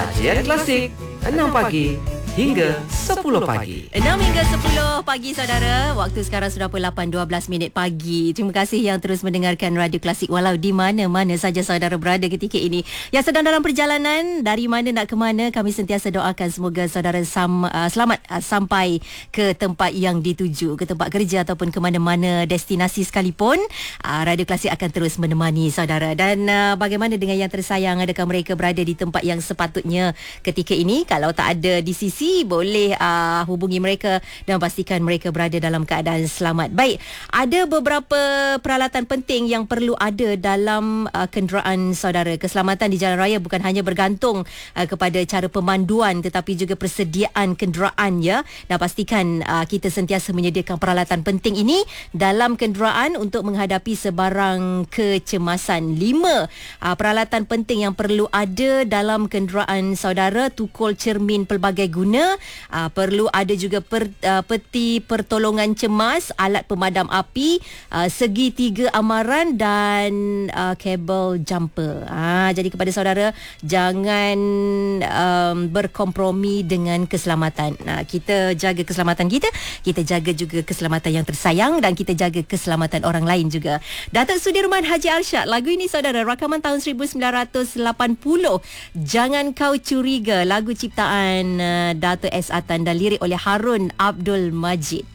Sajian klasik 6 pagi hingga 10 pagi. 6 hingga 10 pagi saudara. Waktu sekarang sudah pukul 8.12 minit pagi. Terima kasih yang terus mendengarkan Radio Klasik walau di mana-mana saja saudara berada ketika ini. Yang sedang dalam perjalanan dari mana nak ke mana, kami sentiasa doakan semoga saudara selamat sampai ke tempat yang dituju, ke tempat kerja ataupun ke mana-mana destinasi sekalipun. Radio Klasik akan terus menemani saudara. Dan bagaimana dengan yang tersayang, adakah mereka berada di tempat yang sepatutnya ketika ini? Kalau tak ada di sisi, boleh hubungi mereka dan pastikan mereka berada dalam keadaan selamat. Baik, ada beberapa peralatan penting yang perlu ada dalam kenderaan saudara. Keselamatan di jalan raya bukan hanya bergantung kepada cara pemanduan tetapi juga persediaan kenderaan ya. Dan pastikan kita sentiasa menyediakan peralatan penting ini dalam kenderaan untuk menghadapi sebarang kecemasan. 5 peralatan penting yang perlu ada dalam kenderaan saudara: tukul cermin pelbagai guna, perlu ada juga peti pertolongan cemas, alat pemadam api, segitiga amaran dan kabel jumper. Jadi kepada saudara, jangan berkompromi dengan keselamatan. Kita jaga keselamatan kita jaga juga keselamatan yang tersayang dan kita jaga keselamatan orang lain juga. Datuk Sudirman Haji Arsyad, lagu ini saudara rakaman tahun 1980, Jangan Kau Curiga, lagu ciptaan Dato' S. Atan dan lirik oleh Harun Abdul Majid.